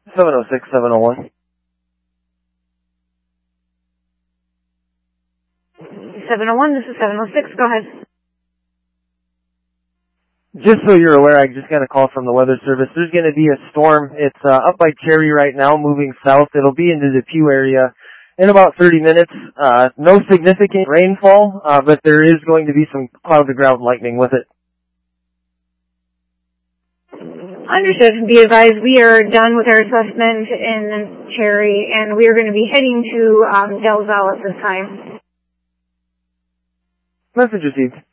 706, 701. 701, this is 706, go ahead. Just so you're aware, I just got a call from the Weather Service. There's going to be a storm. It's up by Cherry right now, moving south. It'll be into the Depew area in about 30 minutes. No significant rainfall, but there is going to be some cloud-to-ground lightning with it. Understood. Be advised, we are done with our assessment in Cherry, and we are going to be heading to Delzal at this time. Message received.